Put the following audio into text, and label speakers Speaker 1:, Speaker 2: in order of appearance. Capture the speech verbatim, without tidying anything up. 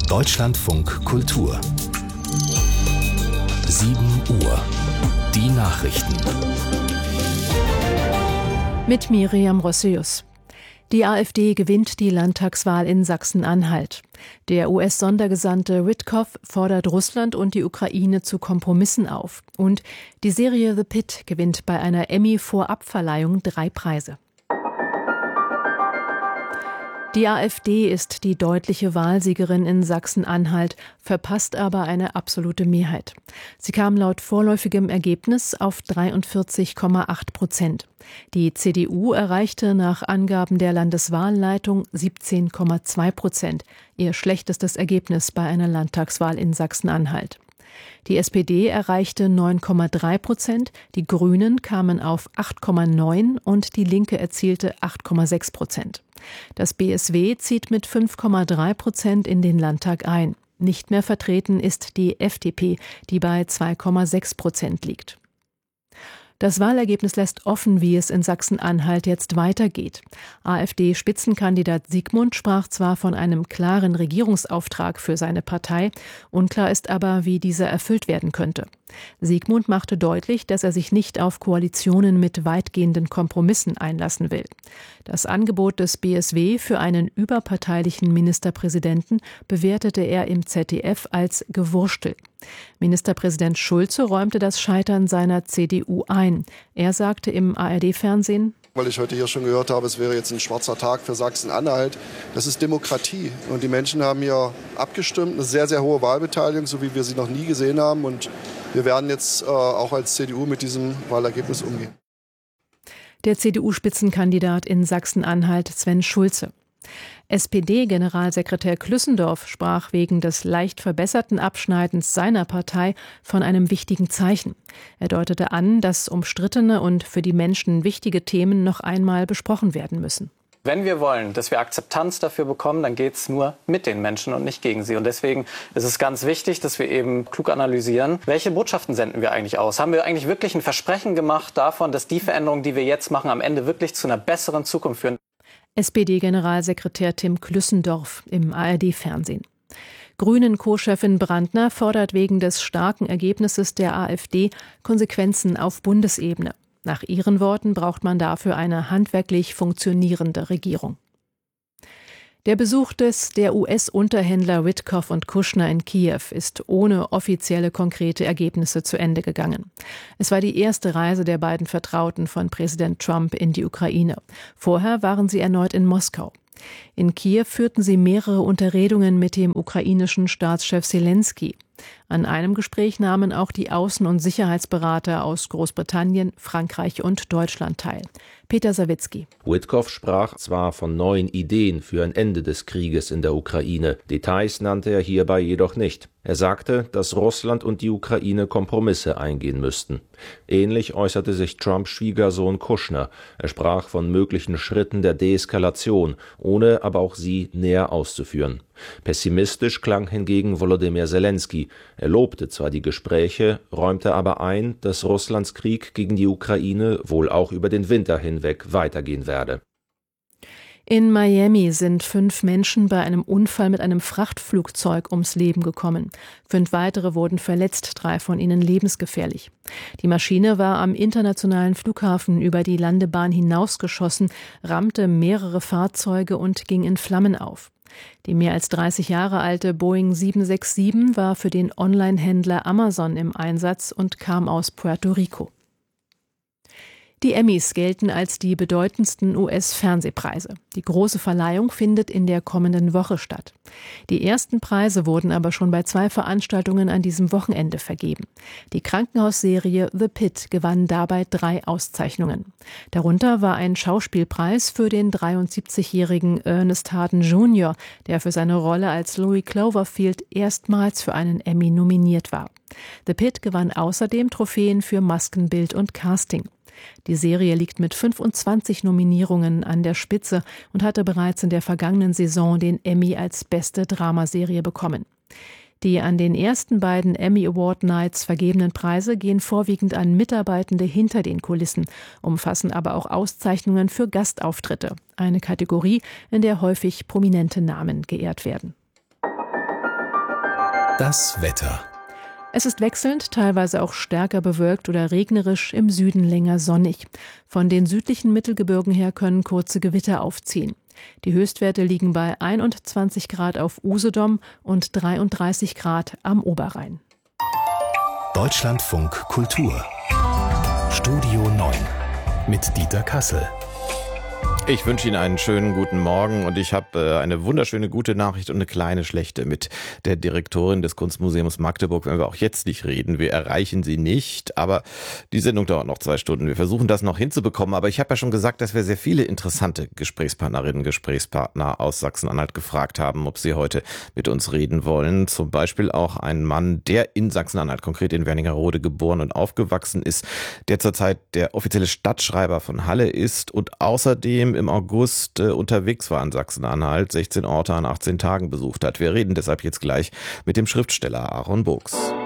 Speaker 1: Deutschlandfunk Kultur. sieben Uhr. Die Nachrichten.
Speaker 2: Mit Miriam Rossius. Die AfD gewinnt die Landtagswahl in Sachsen-Anhalt. Der U S-Sondergesandte Witkoff fordert Russland und die Ukraine zu Kompromissen auf. Und die Serie The Pit gewinnt bei einer Emmy-Vorabverleihung drei Preise. Die AfD ist die deutliche Wahlsiegerin in Sachsen-Anhalt, verpasst aber eine absolute Mehrheit. Sie kam laut vorläufigem Ergebnis auf dreiundvierzig Komma acht Prozent. Die C D U erreichte nach Angaben der Landeswahlleitung siebzehn Komma zwei Prozent, ihr schlechtestes Ergebnis bei einer Landtagswahl in Sachsen-Anhalt. Die S P D erreichte neun Komma drei Prozent, die Grünen kamen auf acht Komma neun und die Linke erzielte acht Komma sechs Prozent. Das B S W zieht mit fünf Komma drei Prozent in den Landtag ein. Nicht mehr vertreten ist die F D P, die bei zwei Komma sechs Prozent liegt. Das Wahlergebnis lässt offen, wie es in Sachsen-Anhalt jetzt weitergeht. AfD-Spitzenkandidat Siegmund sprach zwar von einem klaren Regierungsauftrag für seine Partei, unklar ist aber, wie dieser erfüllt werden könnte. Siegmund machte deutlich, dass er sich nicht auf Koalitionen mit weitgehenden Kompromissen einlassen will. Das Angebot des B S W für einen überparteilichen Ministerpräsidenten bewertete er im Z D F als Gewurstel. Ministerpräsident Schulze räumte das Scheitern seiner C D U ein. Er sagte im A R D-Fernsehen:
Speaker 3: Weil ich heute hier schon gehört habe, es wäre jetzt ein schwarzer Tag für Sachsen-Anhalt. Das ist Demokratie. Und die Menschen haben hier abgestimmt. Eine sehr, sehr hohe Wahlbeteiligung, so wie wir sie noch nie gesehen haben. Und wir werden jetzt äh, auch als C D U mit diesem Wahlergebnis umgehen.
Speaker 2: Der C D U-Spitzenkandidat in Sachsen-Anhalt Sven Schulze. S P D-Generalsekretär Klüssendorf sprach wegen des leicht verbesserten Abschneidens seiner Partei von einem wichtigen Zeichen. Er deutete an, dass umstrittene und für die Menschen wichtige Themen noch einmal besprochen werden müssen.
Speaker 4: Wenn wir wollen, dass wir Akzeptanz dafür bekommen, dann geht es nur mit den Menschen und nicht gegen sie. Und deswegen ist es ganz wichtig, dass wir eben klug analysieren, welche Botschaften senden wir eigentlich aus? Haben wir eigentlich wirklich ein Versprechen gemacht davon, dass die Veränderungen, die wir jetzt machen, am Ende wirklich zu einer besseren Zukunft führen?
Speaker 2: S P D-Generalsekretär Tim Klüssendorf im A R D-Fernsehen. Grünen-Co-Chefin Brandner fordert wegen des starken Ergebnisses der AfD Konsequenzen auf Bundesebene. Nach ihren Worten braucht man dafür eine handwerklich funktionierende Regierung. Der Besuch des der U S-Unterhändler Witkoff und Kushner in Kiew ist ohne offizielle konkrete Ergebnisse zu Ende gegangen. Es war die erste Reise der beiden Vertrauten von Präsident Trump in die Ukraine. Vorher waren sie erneut in Moskau. In Kiew führten sie mehrere Unterredungen mit dem ukrainischen Staatschef Selenskyj. An einem Gespräch nahmen auch die Außen- und Sicherheitsberater aus Großbritannien, Frankreich und Deutschland teil. Peter Sawicki.
Speaker 5: Witkoff sprach zwar von neuen Ideen für ein Ende des Krieges in der Ukraine. Details nannte er hierbei jedoch nicht. Er sagte, dass Russland und die Ukraine Kompromisse eingehen müssten. Ähnlich äußerte sich Trumps Schwiegersohn Kushner. Er sprach von möglichen Schritten der Deeskalation, ohne aber auch sie näher auszuführen. Pessimistisch klang hingegen Volodymyr Selenskyj. Er lobte zwar die Gespräche, räumte aber ein, dass Russlands Krieg gegen die Ukraine wohl auch über den Winter hinweg weitergehen werde.
Speaker 2: In Miami sind fünf Menschen bei einem Unfall mit einem Frachtflugzeug ums Leben gekommen. Fünf weitere wurden verletzt, drei von ihnen lebensgefährlich. Die Maschine war am internationalen Flughafen über die Landebahn hinausgeschossen, rammte mehrere Fahrzeuge und ging in Flammen auf. Die mehr als dreißig Jahre alte Boeing sieben sechs sieben war für den Online-Händler Amazon im Einsatz und kam aus Puerto Rico. Die Emmys gelten als die bedeutendsten U S-Fernsehpreise. Die große Verleihung findet in der kommenden Woche statt. Die ersten Preise wurden aber schon bei zwei Veranstaltungen an diesem Wochenende vergeben. Die Krankenhausserie The Pit gewann dabei drei Auszeichnungen. Darunter war ein Schauspielpreis für den dreiundsiebzigjährigen Ernest Harden Junior, der für seine Rolle als Louis Cloverfield erstmals für einen Emmy nominiert war. The Pit gewann außerdem Trophäen für Maskenbild und Casting. Die Serie liegt mit fünfundzwanzig Nominierungen an der Spitze und hatte bereits in der vergangenen Saison den Emmy als beste Dramaserie bekommen. Die an den ersten beiden Emmy Award Nights vergebenen Preise gehen vorwiegend an Mitarbeitende hinter den Kulissen, umfassen aber auch Auszeichnungen für Gastauftritte, eine Kategorie, in der häufig prominente Namen geehrt werden.
Speaker 1: Das Wetter.
Speaker 2: Es ist wechselnd, teilweise auch stärker bewölkt oder regnerisch, im Süden länger sonnig. Von den südlichen Mittelgebirgen her können kurze Gewitter aufziehen. Die Höchstwerte liegen bei einundzwanzig Grad auf Usedom und dreiunddreißig Grad am Oberrhein.
Speaker 1: Deutschlandfunk Kultur. Studio neun mit Dieter Kassel.
Speaker 6: Ich wünsche Ihnen einen schönen guten Morgen und ich habe äh, eine wunderschöne gute Nachricht und eine kleine schlechte mit der Direktorin des Kunstmuseums Magdeburg. Wenn wir auch jetzt nicht reden, wir erreichen sie nicht, aber die Sendung dauert noch zwei Stunden. Wir versuchen das noch hinzubekommen, aber ich habe ja schon gesagt, dass wir sehr viele interessante Gesprächspartnerinnen und Gesprächspartner aus Sachsen-Anhalt gefragt haben, ob sie heute mit uns reden wollen. Zum Beispiel auch einen Mann, der in Sachsen-Anhalt, konkret in Wernigerode, geboren und aufgewachsen ist, der zurzeit der offizielle Stadtschreiber von Halle ist und außerdem im August äh, unterwegs war in Sachsen-Anhalt, sechzehn Orte an achtzehn Tagen besucht hat. Wir reden deshalb jetzt gleich mit dem Schriftsteller Aaron Burgs.